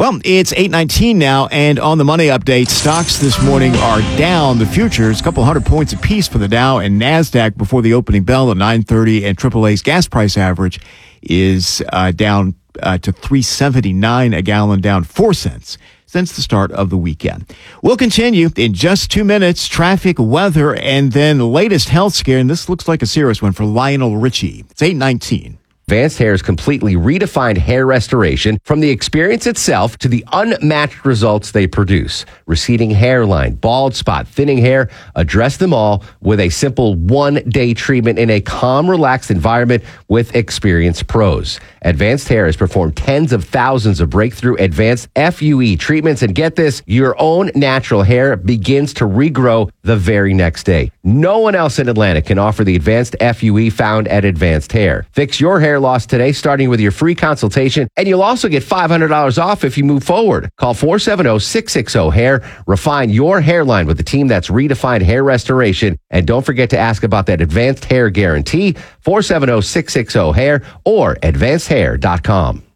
Well, it's 8:19 now, and on the money update, stocks this morning are down. The futures, a couple hundred points apiece for the Dow and NASDAQ before the opening bell at 9:30, and AAA's gas price average is down to $3.79 a gallon, down 4 cents since the start of the weekend. We'll continue in just 2 minutes. Traffic, weather, and then the latest health scare, and this looks like a serious one for Lionel Richie. It's 8:19. Advanced Hair has completely redefined hair restoration, from the experience itself to the unmatched results they produce. Receding hairline, bald spot, thinning hair, address them all with a simple one-day treatment in a calm, relaxed environment with experienced pros. Advanced Hair has performed tens of thousands of breakthrough advanced FUE treatments, and get this, your own natural hair begins to regrow the very next day. No one else in Atlanta can offer the advanced FUE found at Advanced Hair. Fix your hair loss today, starting with your free consultation, and you'll also get $500 off if you move forward. Call 470-660-HAIR. Refine your hairline with the team that's redefined hair restoration, and don't forget to ask about that Advanced Hair Guarantee, 470-660-HAIR or advancedhair.com.